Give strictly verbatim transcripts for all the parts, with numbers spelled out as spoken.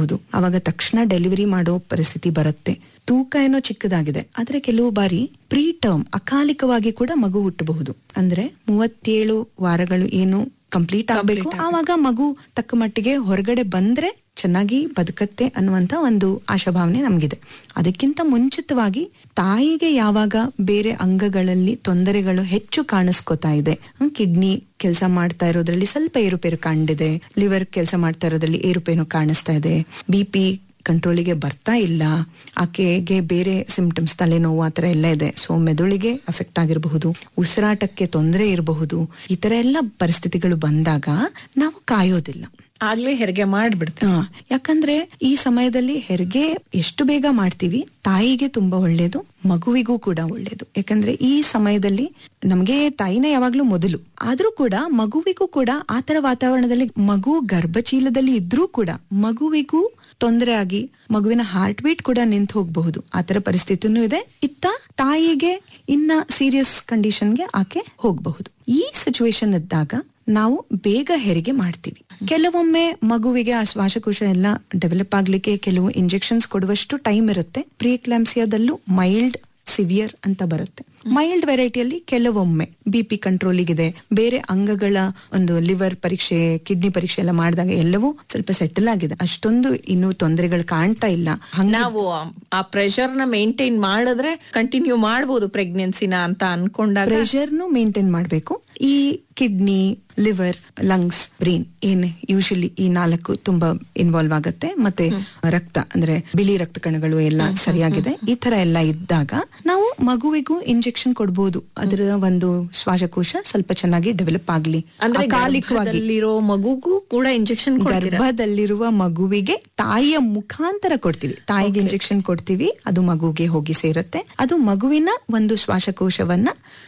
ಆಗಬಹುದು. ಆವಾಗ ತಕ್ಷಣ ಡೆಲಿವರಿ ಮಾಡೋ ಪರಿಸ್ಥಿತಿ ಬರುತ್ತೆ. ತೂಕ ಏನೋ ಚಿಕ್ಕದಾಗಿದೆ, ಆದ್ರೆ ಕೆಲವು ಬಾರಿ ಪ್ರೀ ಟರ್ಮ್ ಅಕಾಲಿಕವಾಗಿ ಕೂಡ ಮಗು ಹುಟ್ಟಬಹುದು. ಅಂದ್ರೆ ಮೂವತ್ತೇಳು ವಾರಗಳು ಏನು ಕಂಪ್ಲೀಟ್ ಆಗ್ಬೇಕು, ಆವಾಗ ಮಗು ತಕ್ಕ ಮಟ್ಟಿಗೆ ಹೊರಗಡೆ ಬಂದ್ರೆ ಚೆನ್ನಾಗಿ ಬದುಕತ್ತೆ ಅನ್ನುವಂತ ಒಂದು ಆಶಾಭಾವನೆ ನಮ್ಗಿದೆ. ಅದಕ್ಕಿಂತ ಮುಂಚಿತವಾಗಿ ತಾಯಿಗೆ ಯಾವಾಗ ಬೇರೆ ಅಂಗಗಳಲ್ಲಿ ತೊಂದರೆಗಳು ಹೆಚ್ಚು ಕಾಣಿಸ್ಕೊತಾ ಇದೆ, ಕಿಡ್ನಿ ಕೆಲಸ ಮಾಡ್ತಾ ಇರೋದ್ರಲ್ಲಿ ಸ್ವಲ್ಪ ಏರುಪೇರು ಕಂಡಿದೆ, ಲಿವರ್ ಕೆಲಸ ಮಾಡ್ತಾ ಇರೋದ್ರಲ್ಲಿ ಏರುಪೇರು ಕಾಣಿಸ್ತಾ ಇದೆ, ಬಿ ಪಿ ಕಂಟ್ರೋಲಿಗೆ ಬರ್ತಾ ಇಲ್ಲ, ಆಕೆಗೆ ಬೇರೆ ಸಿಂಪ್ಟಮ್ಸ್ ತಲೆನೋವು ಆತರ ಎಲ್ಲ ಇದೆ, ಸೊ ಮೆದುಳಿಗೆ ಅಫೆಕ್ಟ್ ಆಗಿರಬಹುದು, ಉಸಿರಾಟಕ್ಕೆ ತೊಂದರೆ ಇರಬಹುದು. ಈ ತರ ಎಲ್ಲ ಪರಿಸ್ಥಿತಿಗಳು ಬಂದಾಗ ನಾವು ಕಾಯೋದಿಲ್ಲ, ಆಗ್ಲೇ ಹೆರಿಗೆ ಮಾಡ್ಬಿಡ್ತೀವಿ. ಯಾಕಂದ್ರೆ ಈ ಸಮಯದಲ್ಲಿ ಹೆರಿಗೆ ಎಷ್ಟು ಬೇಗ ಮಾಡ್ತೀವಿ ತಾಯಿಗೆ ತುಂಬಾ ಒಳ್ಳೇದು, ಮಗುವಿಗೂ ಕೂಡ ಒಳ್ಳೇದು. ಯಾಕಂದ್ರೆ ಈ ಸಮಯದಲ್ಲಿ ನಮ್ಗೆ ತಾಯಿನೇ ಯಾವಾಗ್ಲೂ ಮೊದಲು, ಆದ್ರೂ ಕೂಡ ಮಗುವಿಗೂ ಕೂಡ ಆತರ ವಾತಾವರಣದಲ್ಲಿ ಮಗು ಗರ್ಭಚೀಲದಲ್ಲಿ ಇದ್ರೂ ಕೂಡ ಮಗುವಿಗೂ ತೊಂದರೆ ಆಗಿ ಮಗುವಿನ ಹಾರ್ಟ್ ಬೀಟ್ ಕೂಡ ನಿಂತು ಹೋಗಬಹುದು. ಆತರ ಪರಿಸ್ಥಿತಿನೂ ಇದೆ. ಇತ್ತ ತಾಯಿಗೆ ಇನ್ನ ಸೀರಿಯಸ್ ಕಂಡೀಷನ್ಗೆ ಆಕೆ ಹೋಗಬಹುದು. ಈ ಸಿಚುವೇಶನ್ ಇದ್ದಾಗ ನಾವು ಬೇಗ ಹೆರಿಗೆ ಮಾಡ್ತೀವಿ. ಕೆಲವೊಮ್ಮೆ ಮಗುವಿಗೆ ಆ ಶ್ವಾಸಕೋಶ ಎಲ್ಲ ಡೆವಲಪ್ ಆಗ್ಲಿಕ್ಕೆ ಕೆಲವು ಇಂಜೆಕ್ಷನ್ಸ್ ಕೊಡುವಷ್ಟು ಟೈಮ್ ಇರುತ್ತೆ. ಪ್ರಿಎಕ್ಲಾಂಪ್ಸಿಯಾದಲ್ಲೂ ಮೈಲ್ಡ್, ಸಿವಿಯರ್ ಅಂತ ಬರುತ್ತೆ. ಮೈಲ್ಡ್ ವೆರೈಟಿಯಲ್ಲಿ ಕೆಲವೊಮ್ಮೆ ಬಿ ಪಿ ಕಂಟ್ರೋಲಿಗಿದೆ, ಬೇರೆ ಅಂಗಗಳ ಒಂದು ಲಿವರ್ ಪರೀಕ್ಷೆ, ಕಿಡ್ನಿ ಪರೀಕ್ಷೆ ಎಲ್ಲ ಮಾಡಿದಾಗ ಎಲ್ಲವೂ ಸ್ವಲ್ಪ ಸೆಟಲ್ ಆಗಿದೆ, ಅಷ್ಟೊಂದು ಇನ್ನೂ ತೊಂದರೆಗಳು ಕಾಣ್ತಾ ಇಲ್ಲ. ನಾವು ಆ ಪ್ರೆಷರ್ ನ ಮೇಂಟೈನ್ ಮಾಡಿದ್ರೆ ಕಂಟಿನ್ಯೂ ಮಾಡಬಹುದು ಪ್ರೆಗ್ನೆನ್ಸಿನ ಅಂತ ಅನ್ಕೊಂಡಾಗ ಪ್ರೆಷರ್ನು ಮೇಂಟೈನ್ ಮಾಡ್ಬೇಕು. ಈ ಕಿಡ್ನಿ, ಲಿವರ್, ಲಂಗ್ಸ್, ಬ್ರೈನ್ ಏನ್ ಯೂಶಲಿ ಈ ನಾಲ್ಕು ತುಂಬಾ ಇನ್ವಾಲ್ವ್ ಆಗುತ್ತೆ. ಮತ್ತೆ ರಕ್ತ ಅಂದ್ರೆ ಬಿಳಿ ರಕ್ತ ಕಣಗಳು ಎಲ್ಲ ಸರಿಯಾಗಿದೆ. ಈ ತರ ಎಲ್ಲ ಇದ್ದಾಗ ನಾವು ಮಗುವಿಗೂ ಇಂಜೆಕ್ಷನ್ ಕೊಡ್ಬೋದು. ಅದರ ಒಂದು ಶ್ವಾಸಕೋಶ ಸ್ವಲ್ಪ ಚೆನ್ನಾಗಿ ಡೆವಲಪ್ ಆಗ್ಲಿ. ಗರ್ಭದಲ್ಲಿರೋ ಮಗುಗೂ ಕೂಡ ಇಂಜೆಕ್ಷನ್, ಗರ್ಭದಲ್ಲಿರುವ ಮಗುವಿಗೆ ತಾಯಿಯ ಮುಖಾಂತರ ಕೊಡ್ತೀವಿ. ತಾಯಿಗೆ ಇಂಜೆಕ್ಷನ್ ಕೊಡ್ತೀವಿ, ಅದು ಮಗುವಿಗೆ ಹೋಗಿ ಸೇರುತ್ತೆ. ಅದು ಮಗುವಿನ ಒಂದು ಶ್ವಾಸಕೋಶವನ್ನ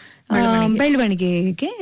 ಬೆಳವಣಿಗೆಗೆ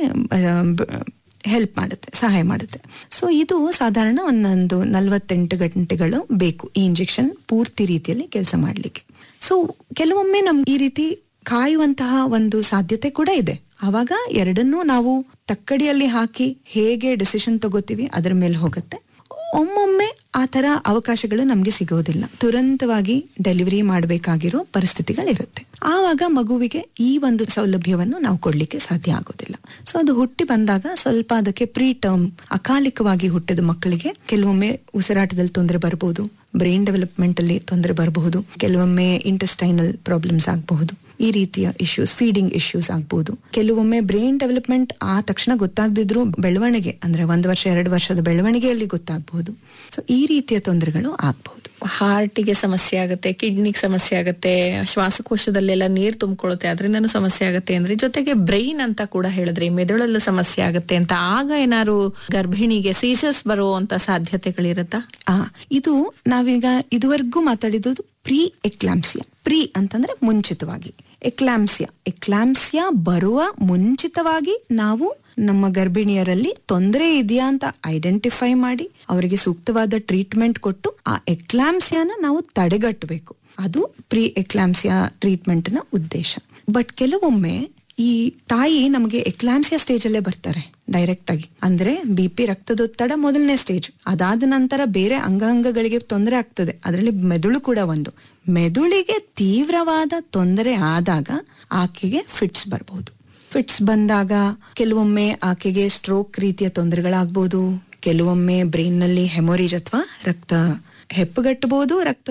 ಹೆಲ್ಪ್ ಮಾಡುತ್ತೆ, ಸಹಾಯ ಮಾಡುತ್ತೆ. ಸೊ ಇದು ಸಾಧಾರಣ ಒಂದೊಂದು ನಲ್ವತ್ತೆಂಟು ಗಂಟೆಗಳು ಬೇಕು ಈ ಇಂಜೆಕ್ಷನ್ ಪೂರ್ತಿ ರೀತಿಯಲ್ಲಿ ಕೆಲಸ ಮಾಡ್ಲಿಕ್ಕೆ. ಸೊ ಕೆಲವೊಮ್ಮೆ ನಮ್ಗೆ ಈ ರೀತಿ ಕಾಯುವಂತಹ ಒಂದು ಸಾಧ್ಯತೆ ಕೂಡ ಇದೆ. ಆವಾಗ ಎರಡನ್ನೂ ನಾವು ತಕ್ಕಡಿಯಲ್ಲಿ ಹಾಕಿ ಹೇಗೆ ಡಿಸಿಷನ್ ತಗೋತೀವಿ ಅದರ ಮೇಲೆ ಹೋಗುತ್ತೆ. ಒಮ್ಮೊಮ್ಮೆ ಆ ತರ ಅವಕಾಶಗಳು ನಮ್ಗೆ ಸಿಗೋದಿಲ್ಲ, ತುರಂತವಾಗಿ ಡೆಲಿವರಿ ಮಾಡಬೇಕಾಗಿರೋ ಪರಿಸ್ಥಿತಿಗಳಿರುತ್ತೆ. ಆವಾಗ ಮಗುವಿಗೆ ಈ ಒಂದು ಸೌಲಭ್ಯವನ್ನು ನಾವು ಕೊಡ್ಲಿಕ್ಕೆ ಸಾಧ್ಯ ಆಗೋದಿಲ್ಲ. ಸೊ ಅದು ಹುಟ್ಟಿ ಬಂದಾಗ ಸ್ವಲ್ಪ ಅದಕ್ಕೆ ಪ್ರೀ ಟರ್ಮ್ ಅಕಾಲಿಕವಾಗಿ ಹುಟ್ಟಿದ ಮಕ್ಕಳಿಗೆ ಕೆಲವೊಮ್ಮೆ ಉಸಿರಾಟದಲ್ಲಿ ತೊಂದರೆ ಬರಬಹುದು, ಬ್ರೈನ್ ಡೆವಲಪ್ಮೆಂಟ್ ಅಲ್ಲಿ ತೊಂದರೆ ಬರಬಹುದು, ಕೆಲವೊಮ್ಮೆ ಇಂಟೆಸ್ಟೈನಲ್ ಪ್ರಾಬ್ಲಮ್ಸ್ ಆಗಬಹುದು, ಈ ರೀತಿಯ ಇಶ್ಯೂಸ್, ಫೀಡಿಂಗ್ ಇಶ್ಯೂಸ್ ಆಗ್ಬಹುದು. ಕೆಲವೊಮ್ಮೆ ಬ್ರೈನ್ ಡೆವಲಪ್ಮೆಂಟ್ ಆ ತಕ್ಷಣ ಗೊತ್ತಾಗದಿದ್ರು ಬೆಳವಣಿಗೆ ಅಂದ್ರೆ ಒಂದು ವರ್ಷ ಎರಡು ವರ್ಷದ ಬೆಳವಣಿಗೆಯಲ್ಲಿ ಗೊತ್ತಾಗಬಹುದು. ಸೊ ಈ ರೀತಿಯ ತೊಂದರೆಗಳು ಆಗಬಹುದು. ಹಾರ್ಟಿಗೆ ಸಮಸ್ಯೆ ಆಗುತ್ತೆ, ಕಿಡ್ನಿಗೆ ಸಮಸ್ಯೆ ಆಗುತ್ತೆ, ಶ್ವಾಸಕೋಶದಲ್ಲೆಲ್ಲ ನೀರು ತುಂಬಿಕೊಳ್ಳುತ್ತೆ, ಅದರಿಂದನೂ ಸಮಸ್ಯೆ ಆಗುತ್ತೆ ಅಂದ್ರೆ, ಜೊತೆಗೆ ಬ್ರೈನ್ ಅಂತ ಕೂಡ ಹೇಳಿದ್ರೆ ಮೆದುಳಲ್ಲೂ ಸಮಸ್ಯೆ ಆಗುತ್ತೆ ಅಂತ. ಆಗ ಏನಾದ್ರು ಗರ್ಭಿಣಿಗೆ ಸೀಸಸ್ ಬರುವಂತ ಸಾಧ್ಯತೆಗಳಿರುತ್ತಾ? ಆ ಇದು ನಾವೀಗ ಇದುವರೆಗೂ ಮಾತಾಡಿದ್ದು ಪ್ರೀ ಎಕ್ಲಾಂಪ್ಸಿಯಾ. ಪ್ರೀ ಅಂತಂದ್ರೆ ಮುಂಚಿತವಾಗಿ, ಎಕ್ಲಾಂಪ್ಸಿಯಾ ಎಕ್ಲಾಂಪ್ಸಿಯಾ ಬರುವ ಮುಂಚಿತವಾಗಿ ನಾವು ನಮ್ಮ ಗರ್ಭಿಣಿಯರಲ್ಲಿ ತೊಂದರೆ ಇದೆಯಾ ಅಂತ ಐಡೆಂಟಿಫೈ ಮಾಡಿ ಅವರಿಗೆ ಸೂಕ್ತವಾದ ಟ್ರೀಟ್ಮೆಂಟ್ ಕೊಟ್ಟು ಆ ಎಕ್ಲಾಂಪ್ಸಿಯಾನ ನಾವು ತಡೆಗಟ್ಟಬೇಕು. ಅದು ಪ್ರೀ ಎಕ್ಲಾಂಪ್ಸಿಯಾ ಟ್ರೀಟ್ಮೆಂಟ್ ನ ಉದ್ದೇಶ. ಬಟ್ ಕೆಲವೊಮ್ಮೆ ಈ ತಾಯಿ ನಮಗೆ ಎಕ್ಲಾಂಪ್ಸಿಯಾ ಸ್ಟೇಜ್ ಅಲ್ಲೇ ಬರ್ತಾರೆ ಡೈರೆಕ್ಟ್ ಆಗಿ. ಅಂದ್ರೆ ಬಿ ಪಿ ರಕ್ತದೊತ್ತಡ ಮೊದಲನೇ ಸ್ಟೇಜ್, ಅದಾದ ನಂತರ ಬೇರೆ ಅಂಗಾಂಗಗಳಿಗೆ ತೊಂದರೆ ಆಗ್ತದೆ, ಅದರಲ್ಲಿ ಮೆದುಳು ಕೂಡ ಒಂದು. ಮೆದುಳಿಗೆ ತೀವ್ರವಾದ ತೊಂದರೆ ಆದಾಗ ಆಕೆಗೆ ಫಿಟ್ಸ್ ಬರಬಹುದು. ಫಿಟ್ಸ್ ಬಂದಾಗ ಕೆಲವೊಮ್ಮೆ ಆಕೆಗೆ ಸ್ಟ್ರೋಕ್ ರೀತಿಯ ತೊಂದರೆಗಳಾಗಬಹುದು, ಕೆಲವೊಮ್ಮೆ ಬ್ರೈನ್ ನಲ್ಲಿ ಹೆಮೊರೇಜ್ ಅಥವಾ ರಕ್ತ ಹೆಪ್ಪುಗಟ್ಟಬಹುದು, ರಕ್ತ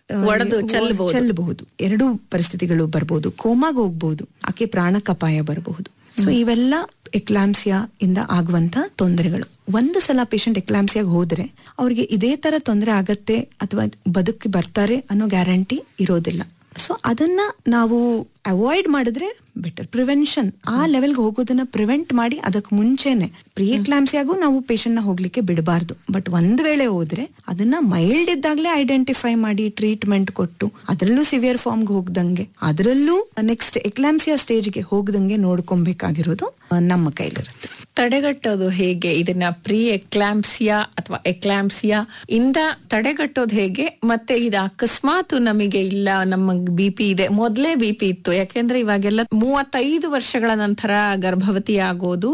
ಚೆಲ್ಲಬಹುದು. ಎರಡು ಪರಿಸ್ಥಿತಿಗಳು ಬರಬಹುದು. ಕೋಮಾಗ ಹೋಗ್ಬಹುದು, ಆಕೆ ಪ್ರಾಣಕ್ಕಪಾಯ ಬರಬಹುದು. ಸೊ ಇವೆಲ್ಲ ಎಕ್ಲಾಂಪ್ಸಿಯಾ ಇಂದ ಆಗುವಂತ ತೊಂದರೆಗಳು. ಒಂದು ಸಲ ಪೇಷಂಟ್ ಎಕ್ಲಾಂಪ್ಸಿಯಾಗ ಹೋದ್ರೆ ಅವ್ರಿಗೆ ಇದೇ ತರ ತೊಂದರೆ ಆಗತ್ತೆ ಅಥವಾ ಬದುಕಿ ಬರ್ತಾರೆ ಅನ್ನೋ ಗ್ಯಾರಂಟಿ ಇರೋದಿಲ್ಲ. ಸೊ ಅದನ್ನ ನಾವು ಅವಾಯ್ಡ್ ಮಾಡಿದ್ರೆ ಬೆಟರ್. ಪ್ರಿವೆನ್ಷನ್ ಆ ಲೆವೆಲ್ಗೆ ಹೋಗೋದನ್ನ ಪ್ರಿವೆಂಟ್ ಮಾಡಿ ಅದಕ್ಕೆ ಮುಂಚೆನೆ ಪ್ರೀ ಎಕ್ಲಾಂಪ್ಸಿಯಾಗೂ ನಾವು ಪೇಷಂಟ್ ನ ಹೋಗ್ಲಿಕ್ಕೆ ಬಿಡಬಾರ್ದು. ಬಟ್ ಒಂದ್ ವೇಳೆ ಹೋದ್ರೆ ಅದನ್ನ ಮೈಲ್ಡ್ ಇದ್ದಾಗಲೇ ಐಡೆಂಟಿಫೈ ಮಾಡಿ ಟ್ರೀಟ್ಮೆಂಟ್ ಕೊಟ್ಟು ಅದರಲ್ಲೂ ಸಿವಿಯರ್ ಫಾರ್ಮ್ಗೆ ಹೋಗ್ದಂಗೆ, ಅದರಲ್ಲೂ ನೆಕ್ಸ್ಟ್ ಎಕ್ಲಾಂಪ್ಸಿಯಾ ಸ್ಟೇಜ್ಗೆ ಹೋಗ್ದಂಗೆ ನೋಡ್ಕೊಬೇಕಾಗಿರೋದು ನಮ್ಮ ಕೈಲಿರುತ್ತೆ. ತಡೆಗಟ್ಟೋದು ಹೇಗೆ ಇದನ್ನ? ಪ್ರೀ ಎಕ್ಲಾಂಪ್ಸಿಯಾ ಅಥವಾ ಎಕ್ಲಾಂಪ್ಸಿಯಾ ಇಂದ ತಡೆಗಟ್ಟೋದು ಹೇಗೆ? ಮತ್ತೆ ಇದು ಅಕಸ್ಮಾತ್ ನಮಗೆ ಇಲ್ಲ, ನಮ್ಮ ಬಿ ಪಿ ಇದೆ, ಮೊದಲೇ ಬಿ ಪಿ ಇತ್ತು, ಯಾಕೆಂದ್ರೆ ಇವಾಗೆಲ್ಲ ಮೂವತ್ತೈದು ವರ್ಷಗಳ ನಂತರ ಗರ್ಭವತಿ ಆಗೋದು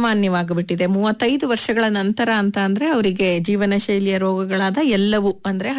ಸಾಮಾನ್ಯವಾಗಿಬಿಟ್ಟಿದೆ. ಮೂವತ್ತೈದು ವರ್ಷಗಳ ನಂತರ ಅಂತ ಅಂದ್ರೆ ಅವರಿಗೆ ಜೀವನ ಶೈಲಿಯ ರೋಗಗಳಾದ ಎಲ್ಲವೂ ಅಂದ್ರೆ